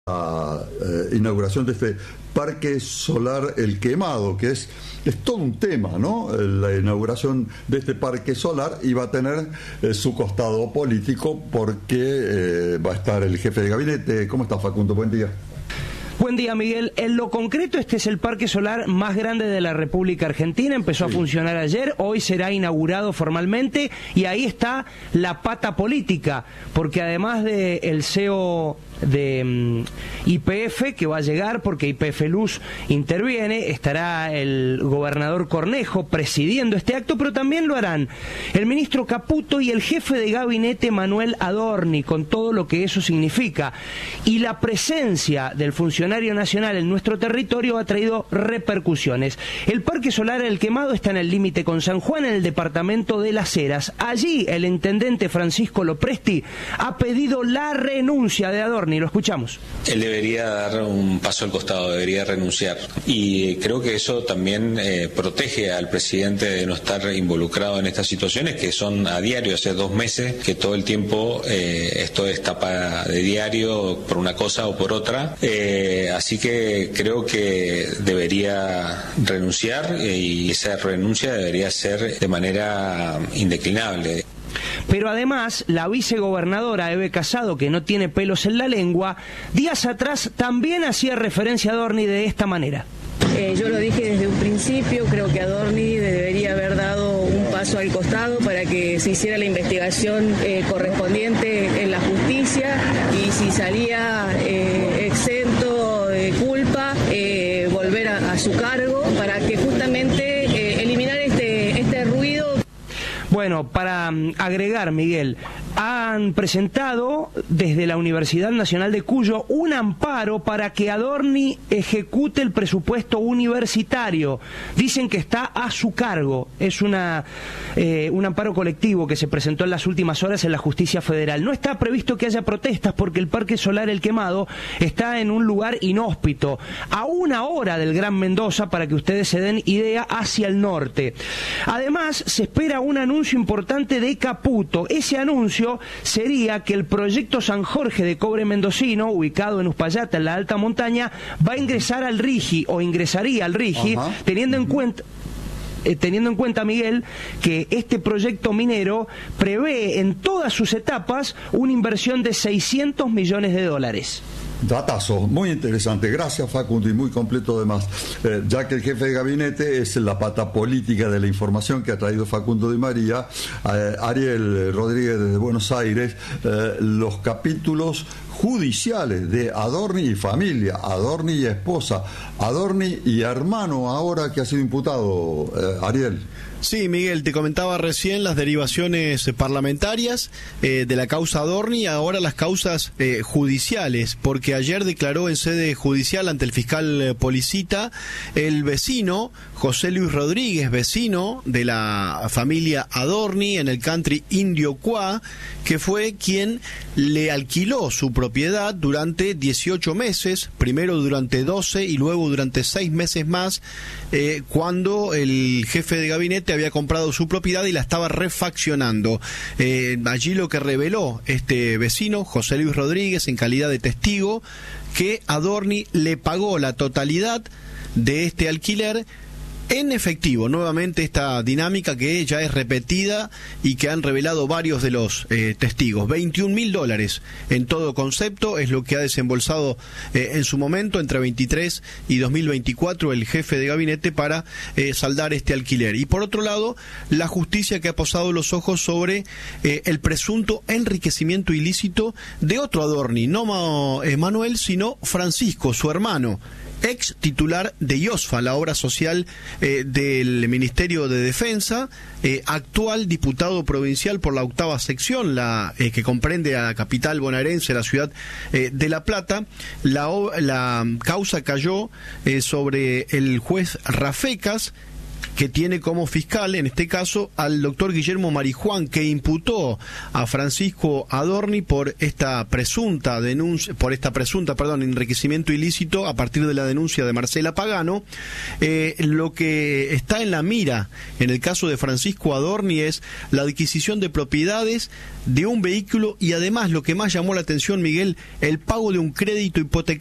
la inauguración de este Parque Solar El Quemado, que es todo un tema, ¿no? La inauguración de este parque solar, y va a tener su costado político porque va a estar el jefe de gabinete. ¿Cómo está, Facundo? Buen día. Buen día, Miguel. En lo concreto, este es el parque solar más grande de la República Argentina. Empezó a funcionar ayer, hoy será inaugurado formalmente, y ahí está la pata política, porque además del CEO de YPF, que va a llegar porque YPF Luz interviene, estará el gobernador Cornejo presidiendo este acto, pero también lo harán el ministro Caputo y el jefe de gabinete Manuel Adorni, con todo lo que eso significa. Y la presencia del funcionario nacional en nuestro territorio ha traído repercusiones. El Parque Solar El Quemado está en el límite con San Juan, en el departamento de Las Heras. Allí el intendente Francisco Lopresti ha pedido la renuncia de Adorni. Lo escuchamos. Él debería dar un paso al costado, debería renunciar. Y creo que eso también protege al presidente de no estar involucrado en estas situaciones que son a diario. Hace 2 meses que todo el tiempo esto es tapa de diario por una cosa o por otra. Así que creo que debería renunciar, y esa renuncia debería ser de manera indeclinable. Pero además, la vicegobernadora Eve Casado, que no tiene pelos en la lengua, días atrás también hacía referencia a Adorni de esta manera. Yo lo dije desde un principio, creo que Adorni debería haber dado un paso al costado para que se hiciera la investigación correspondiente en la justicia, y si salía exento de culpa, volver a su cargo para que justamente eliminar este ruido. Bueno, para agregar, Miguel, han presentado desde la Universidad Nacional de Cuyo un amparo para que Adorni ejecute el presupuesto universitario. Dicen que está a su cargo. Es un amparo colectivo que se presentó en las últimas horas en la Justicia Federal. No está previsto que haya protestas porque el Parque Solar El Quemado está en un lugar inhóspito, a 1 hora del Gran Mendoza, para que ustedes se den idea, hacia el norte. Además, se espera un anuncio importante de Caputo. Ese anuncio sería que el proyecto San Jorge de Cobre Mendocino, ubicado en Uspallata, en la alta montaña, va a ingresar al RIGI, o ingresaría al RIGI, teniendo en cuenta, Miguel, que este proyecto minero prevé en todas sus etapas una inversión de $600 millones. Datazo, muy interesante. Gracias, Facundo, y muy completo además. Ya que el jefe de gabinete es la pata política de la información que ha traído Facundo Di María, Ariel Rodríguez desde Buenos Aires, los capítulos judiciales de Adorni y familia, Adorni y esposa, Adorni y hermano, ahora que ha sido imputado, Ariel. Sí, Miguel, te comentaba recién las derivaciones parlamentarias de la causa Adorni, ahora las causas judiciales, porque ayer declaró en sede judicial ante el fiscal Policita el vecino José Luis Rodríguez, vecino de la familia Adorni en el country Indio Cuá, que fue quien le alquiló su propiedad durante 18 meses, primero durante 12 y luego durante 6 meses más, cuando el jefe de gabinete había comprado su propiedad y la estaba refaccionando. Allí lo que reveló este vecino, José Luis Rodríguez, en calidad de testigo, que Adorni le pagó la totalidad de este alquiler en efectivo. Nuevamente esta dinámica que ya es repetida y que han revelado varios de los testigos. $21.000 en todo concepto es lo que ha desembolsado en su momento, entre 23 y 2024, el jefe de gabinete para saldar este alquiler. Y por otro lado, la justicia, que ha posado los ojos sobre el presunto enriquecimiento ilícito de otro Adorni, no Manuel, sino Francisco, su hermano, ex titular de IOSFA, la obra social del Ministerio de Defensa, actual diputado provincial por la 8ª sección, que comprende a la capital bonaerense, la ciudad de La Plata. La causa cayó sobre el juez Rafecas, que tiene como fiscal, en este caso, al doctor Guillermo Marijuán, que imputó a Francisco Adorni por esta presunta enriquecimiento ilícito a partir de la denuncia de Marcela Pagano. Lo que está en la mira en el caso de Francisco Adorni es la adquisición de propiedades, de un vehículo y además, lo que más llamó la atención, Miguel, el pago de un crédito hipotecario